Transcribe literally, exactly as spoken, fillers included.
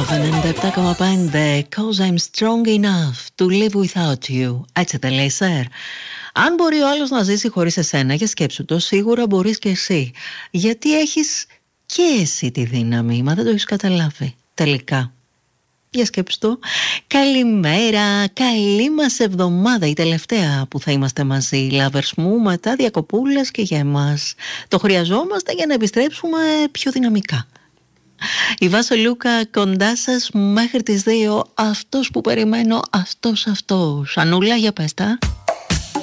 ενενήντα επτά κόμμα πέντε Cause I'm strong enough to live without you. Έτσι τα λέει, Σερ. Αν μπορεί ο άλλος να ζήσει χωρίς εσένα, για σκέψου το, σίγουρα μπορείς και εσύ. Γιατί έχεις και εσύ τη δύναμη, μα δεν το έχεις καταλάβει τελικά. Για σκέψου το. Καλημέρα, καλή μας εβδομάδα, η τελευταία που θα είμαστε μαζί, lovers μου, μετά διακοπούλες και για εμάς. Το χρειαζόμαστε για να επιστρέψουμε πιο δυναμικά. Η Βάσο Λούκα κοντά σας μέχρι τις δύο. Αυτός που περιμένω, αυτός αυτός. Ανούλα, για πες τα.